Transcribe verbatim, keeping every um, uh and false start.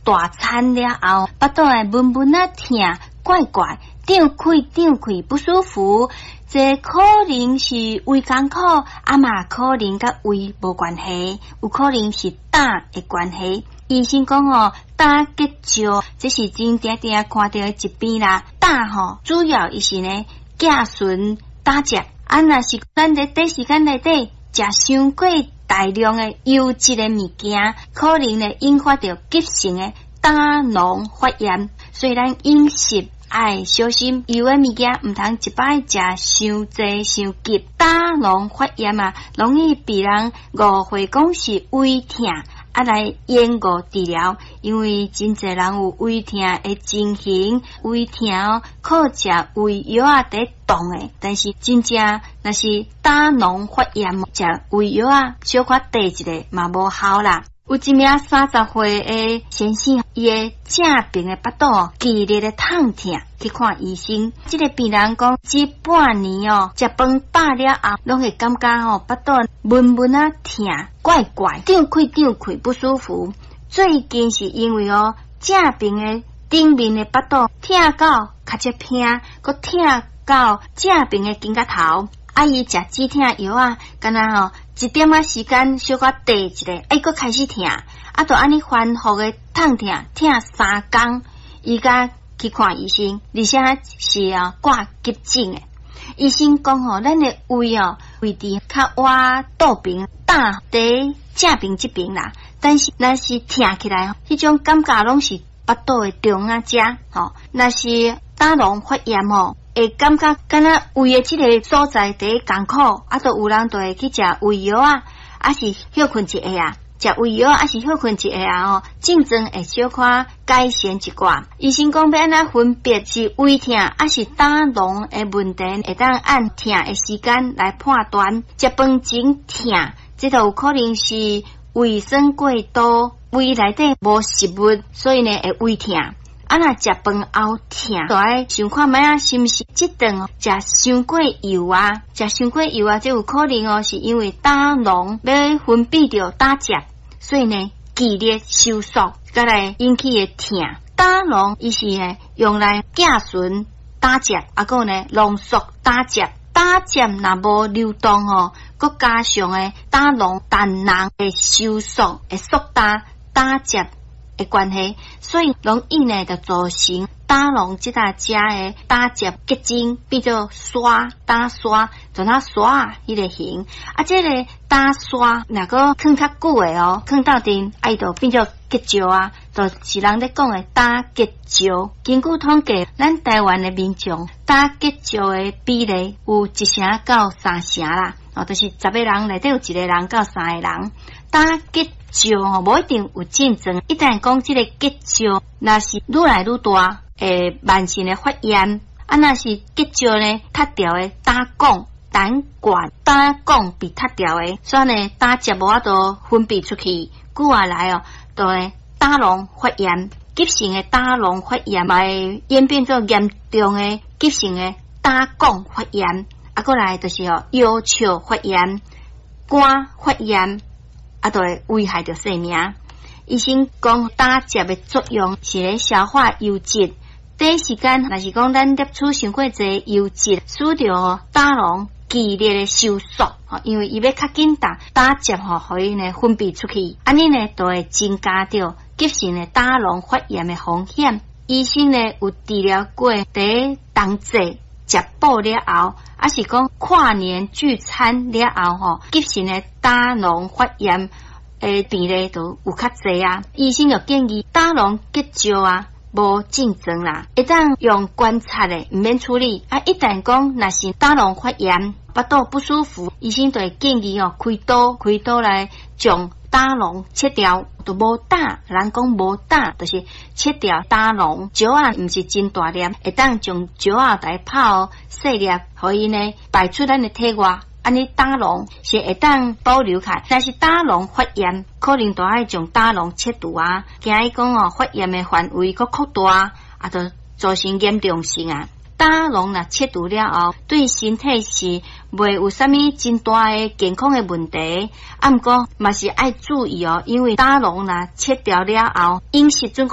大餐了后，腹肚会闷闷啊痛，怪怪，胀开胀开不舒服。这可能是胃艰苦，啊嘛可能甲胃无关系，有可能是胆的关系。医生讲哦，胆结石这是真定定看到的疾病啦。胆吼主要伊是呢甲醇胆汁，啊若是咱在短时间内底食伤过大量的油脂的物件，可能呢引发到急性的胆囊发炎，所以咱饮食爱小心，油的物件唔通一摆食伤济伤急，胆囊发炎啊，容易被人误会讲是胃痛。啊来延误治疗，因为真侪人有胃痛的情形，胃痛靠食胃药啊得动的，但是真正若是胆囊发炎，食胃药啊小可低一下嘛无效啦。有一名三十岁的先生，伊的正边的腹肚剧烈的痛痛，去看医生。这个病人讲，这半年哦，食饭饱了后，拢会感觉哦腹肚闷闷啊痛，怪怪，胀开胀开不舒服。最近是因为哦，正边的顶面的腹肚痛到较只偏，佮痛到正边的肩胛头。啊，伊食止痛药啊，敢若吼一点仔时间小可低一下，哎，佮开始痛，啊，就安尼反复的痛痛痛三工，伊甲去看医生，而且是啊挂急诊的。医生讲吼，咱的胃哦位置较歪肚边，胆伫正边这边啦，但是若是痛起来，迄种感觉拢是腹肚的中啊遮，吼，若是胆囊发炎吼。会感觉敢若胃的这个所在第艰苦，啊，都有人就会去食胃药啊，啊是休困一下啊，食胃药啊是休困一下啊哦，症状会小可改善一寡。医生讲要安怎分别是胃痛啊是胆囊的问题，会当按痛的时间来判断。食饭前痛，这都有可能是胃酸过多，胃内底无食物，所以呢会胃痛。啊，若食饭后痛，就爱想看卖啊，是毋是即顿哦食伤过油啊？食伤过油啊，这有可能哦，是因为胆囊要分泌着胆汁，所以呢剧烈收缩，再来引起的痛。胆囊伊是呢用来甲醇胆汁，啊个呢浓缩胆汁。胆汁若无流动哦，佮加上的胆囊胆囊的收缩，会缩大胆汁的关系，所以容易呢就造成胆囊这搭遮的胆汁结晶变做沙胆沙，就那沙啊迄个形。啊，这个胆沙若个放较久的哦，放到阵爱就变做结石啊，就是人咧讲的胆结石。根据统计，咱台湾的民众胆结石的比例有一成到三成啦，哦，就是十个人内底有一个人到三个人胆结石吼，无一定有症状。一旦讲这个结石，若是愈来愈大，诶，慢性的发炎，啊，若是结石呢，塌掉的胆管、胆管、胆管被塌掉的，所以呢，胆汁无法度分泌出去，久下来哦，就会胆囊发炎，急性的胆囊发炎会演变做严重的急性的胆管发炎，啊，过来就是哦，腰鞘发炎、肝发炎。啊，都会危害到生命。医生讲，胆汁的作用是咧消化油脂。第一时间，若是讲咱摄取伤过侪油脂，使着胆囊剧烈的收缩，吼，因为伊要较紧打胆汁吼，互伊呢分泌出去，安尼呢都会增加着急性的胆囊发炎的风险。医生呢有治疗过第冬季食饱了后，啊是讲跨年聚餐了后吼，急性的胆囊发炎诶病例都有较侪啊。医生就建议胆囊结石啊无症状啦，会当用观察的，唔免处理。啊，一旦讲若是胆囊发炎，腹肚不舒服，医生就会建议哦开刀，开刀来将胆囊切掉，就无胆，人讲无胆，就是切掉胆囊。石啊，毋是真大粒，会当将石啊来泡细粒，互伊呢排出咱的体外。安尼胆囊是会当保留起来，但是胆囊发炎，可能就爱将胆囊切除啊。惊伊讲哦，发炎的范围佮扩大，啊，就造成严重性啊。胆囊若切除了后，对身体是袂有啥物真大的健康的问题，啊，毋过嘛是爱注意哦，因为胆囊若切掉了后，饮食准